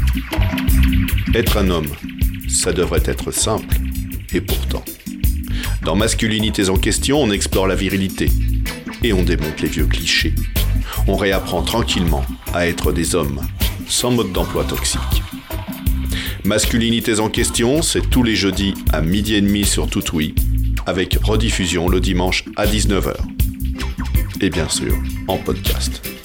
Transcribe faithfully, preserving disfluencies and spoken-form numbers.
Être un homme, ça devrait être simple, et pourtant. Dans Masculinités en question, on explore la virilité, et on démonte les vieux clichés. On réapprend tranquillement à être des hommes, sans mode d'emploi toxique. Masculinités en question, c'est tous les jeudis à midi et demi sur Toutoui, avec rediffusion le dimanche à dix-neuf heures. Et bien sûr, en podcast.